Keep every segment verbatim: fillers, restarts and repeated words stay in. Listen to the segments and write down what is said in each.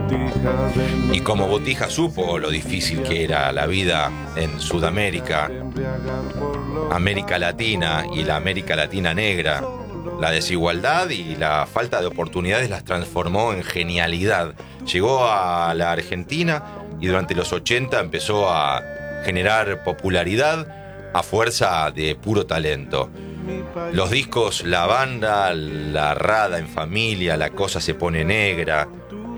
Y como Botija supo lo difícil que era la vida en Sudamérica, América Latina y la América Latina negra, la desigualdad y la falta de oportunidades las transformó en genialidad. Llegó a la Argentina y durante los ochenta empezó a generar popularidad a fuerza de puro talento. Los discos La Banda, La Rada en Familia, La Cosa se pone negra,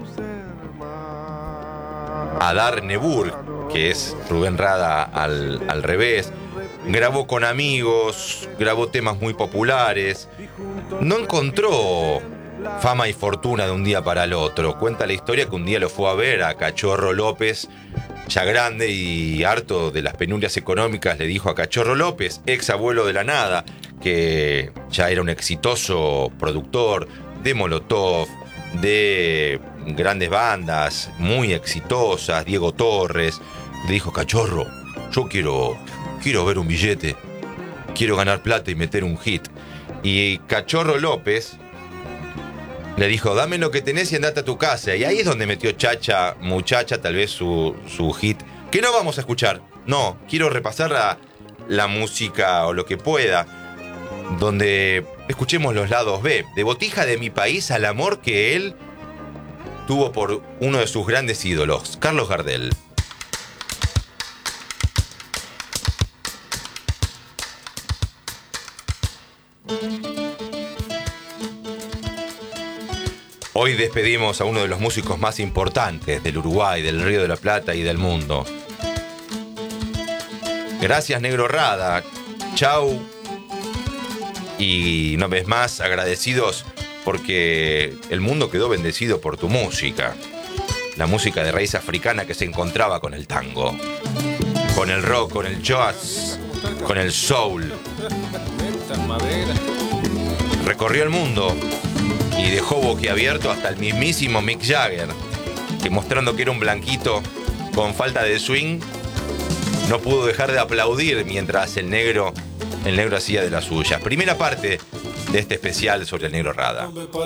Adar Nebur, que es Rubén Rada al, al revés, grabó con amigos, grabó temas muy populares. No encontró fama y fortuna de un día para el otro. Cuenta la historia que un día lo fue a ver a Cachorro López, ya grande y harto de las penurias económicas, le dijo a Cachorro López, ex abuelo de la nada, que ya era un exitoso productor de Molotov, de grandes bandas muy exitosas, Diego Torres. Le dijo, Cachorro, yo quiero, quiero ver un billete, quiero ganar plata y meter un hit. Y Cachorro López le dijo, dame lo que tenés y andate a tu casa. Y ahí es donde metió Chacha Muchacha, tal vez su, su hit, que no vamos a escuchar. No, quiero repasar la, la música o lo que pueda, donde escuchemos los lados B. De Botija de mi país al amor que él tuvo por uno de sus grandes ídolos, Carlos Gardel. Hoy despedimos a uno de los músicos más importantes del Uruguay, del Río de la Plata y del mundo. Gracias, Negro Rada. Chau. Y una vez más, agradecidos porque el mundo quedó bendecido por tu música. La música de raíz africana que se encontraba con el tango, con el rock, con el jazz, con el soul. Recorrió el mundo y dejó boquiabierto hasta el mismísimo Mick Jagger, que mostrando que era un blanquito con falta de swing, no pudo dejar de aplaudir mientras el negro, el negro hacía de las suyas. Primera parte de este especial sobre el Negro Rada.